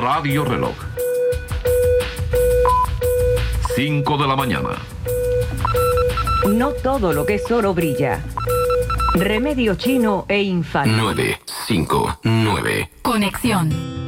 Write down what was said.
Radio Reloj. 5 de la mañana. No todo lo que es oro brilla. Remedio chino e infalible. 959. Conexión.